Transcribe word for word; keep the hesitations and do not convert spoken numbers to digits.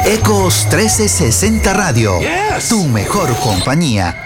Ecos trescientos sesenta Radio, Yes. tu mejor compañía.